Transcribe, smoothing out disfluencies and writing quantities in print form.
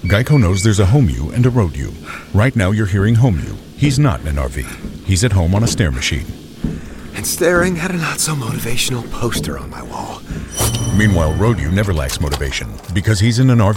Geico knows there's a home you and a road you. Right now you're hearing home you. He's not in an RV. He's at home on a stair machine. And staring at a not-so-motivational poster on my wall. Meanwhile, road you never lacks motivation because he's in an RV.